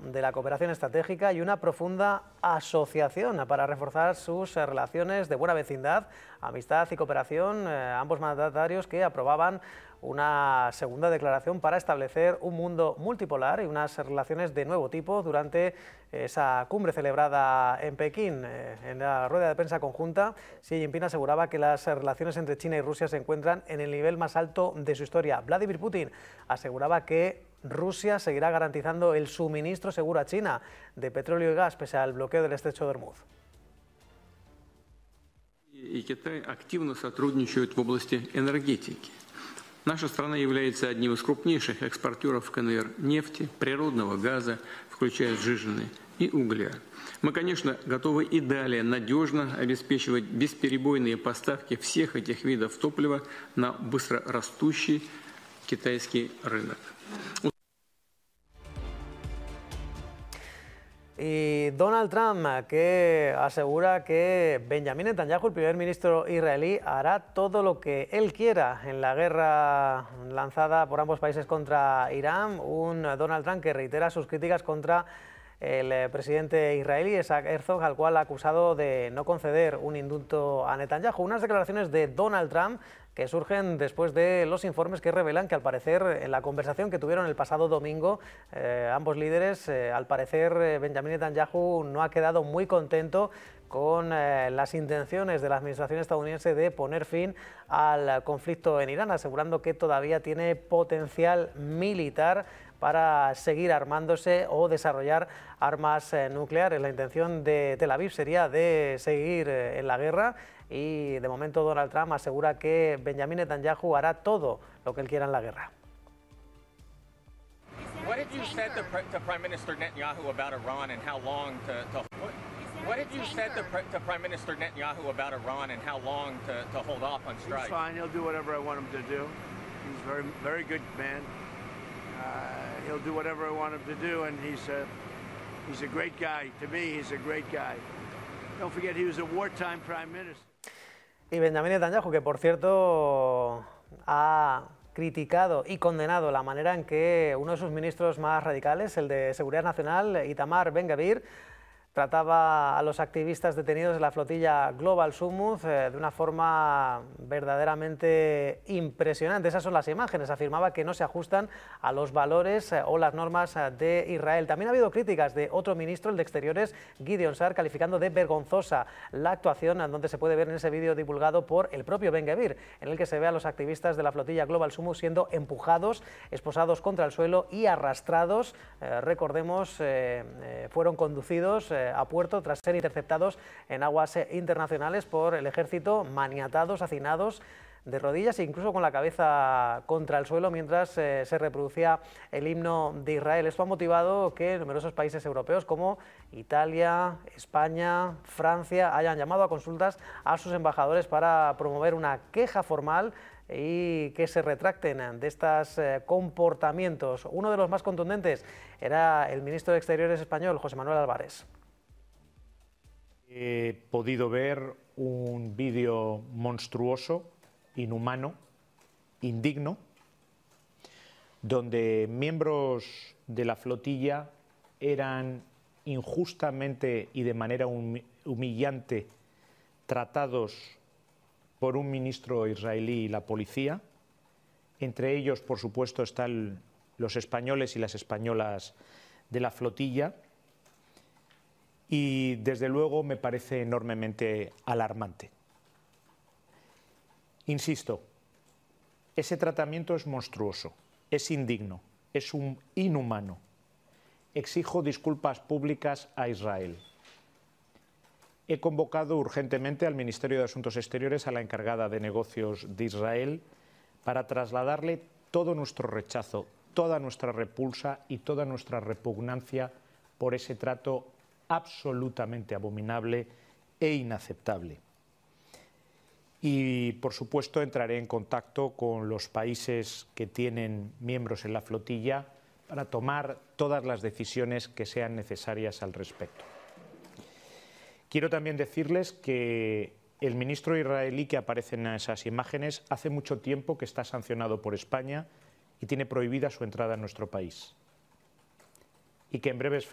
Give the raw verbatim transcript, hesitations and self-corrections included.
de la cooperación estratégica y una profunda asociación para reforzar sus relaciones de buena vecindad, amistad y cooperación. Eh, ambos mandatarios que aprobaban una segunda declaración para establecer un mundo multipolar y unas relaciones de nuevo tipo durante esa cumbre celebrada en Pekín. En la rueda de prensa conjunta, Xi Jinping aseguraba que las relaciones entre China y Rusia se encuentran en el nivel más alto de su historia. Vladimir Putin aseguraba que Rusia seguirá garantizando el suministro seguro a China de petróleo y gas pese al bloqueo del estrecho de Hormuz. И Китай активно сотрудничают в области энергетики. Наша страна является одним из крупнейших экспортеров КНР нефти, природного газа, включая сжиженный, и угля. Мы, конечно, готовы и далее надежно обеспечивать бесперебойные поставки всех этих видов топлива на быстрорастущий китайский рынок. Y Donald Trump, que asegura que Benjamin Netanyahu, el primer ministro israelí, hará todo lo que él quiera en la guerra lanzada por ambos países contra Irán. Un Donald Trump que reitera sus críticas contra el presidente israelí, Isaac Herzog, al cual ha acusado de no conceder un indulto a Netanyahu. Unas declaraciones de Donald Trump que surgen después de los informes que revelan que, al parecer, en la conversación que tuvieron el pasado domingo, eh, ambos líderes, eh, al parecer, eh, Benjamin Netanyahu no ha quedado muy contento con eh, las intenciones de la administración estadounidense de poner fin al conflicto en Irán, asegurando que todavía tiene potencial militar para seguir armándose o desarrollar armas eh, nucleares. La intención de Tel Aviv sería de seguir eh, en la guerra, y de momento Donald Trump asegura que Benjamin Netanyahu hará todo lo que él quiera en la guerra. What have you said to, to Prime Minister Netanyahu about Iran and how long to, to what, what have you said to, to Prime Minister Netanyahu about Iran and how long to, to hold off on strike? He's fine. He'll do whatever I want him to do. He's a very, very good man. Uh, he'll do whatever I want him to do, and he's a, he's a great guy. To me, he's a great guy. Don't forget, he was a wartime prime minister. Y Benjamin Netanyahu, que por cierto ha criticado y condenado la manera en que uno de sus ministros más radicales, el de Seguridad Nacional, Itamar Ben-Gvir, trataba a los activistas detenidos de la flotilla Global Smooth eh, de una forma verdaderamente impresionante. Esas son las imágenes. Afirmaba que no se ajustan a los valores eh, o las normas eh, de Israel. También ha habido críticas de otro ministro, el de Exteriores, Gideon Sa'ar, calificando de vergonzosa la actuación, en donde se puede ver en ese vídeo divulgado por el propio Ben-Gvir, en el que se ve a los activistas de la flotilla Global Smooth siendo empujados, esposados contra el suelo y arrastrados. Eh, recordemos, eh, eh, fueron conducidos eh, a puerto tras ser interceptados en aguas internacionales por el ejército, maniatados, hacinados de rodillas e incluso con la cabeza contra el suelo mientras eh, se reproducía el himno de Israel. Esto ha motivado que numerosos países europeos como Italia, España, Francia hayan llamado a consultas a sus embajadores para promover una queja formal y que se retracten de estos eh, comportamientos. Uno de los más contundentes era el ministro de Exteriores español, José Manuel Álvarez. He podido ver un vídeo monstruoso, inhumano, indigno, donde miembros de la flotilla eran injustamente y de manera humillante tratados por un ministro israelí y la policía. Entre ellos, por supuesto, están los españoles y las españolas de la flotilla. Y, desde luego, me parece enormemente alarmante. Insisto, ese tratamiento es monstruoso, es indigno, es un inhumano. Exijo disculpas públicas a Israel. He convocado urgentemente al Ministerio de Asuntos Exteriores, a la encargada de negocios de Israel, para trasladarle todo nuestro rechazo, toda nuestra repulsa y toda nuestra repugnancia por ese trato absolutamente abominable e inaceptable. Y, por supuesto, entraré en contacto con los países que tienen miembros en la flotilla para tomar todas las decisiones que sean necesarias al respecto. Quiero también decirles que el ministro israelí que aparece en esas imágenes hace mucho tiempo que está sancionado por España y tiene prohibida su entrada en nuestro país. Y que en breves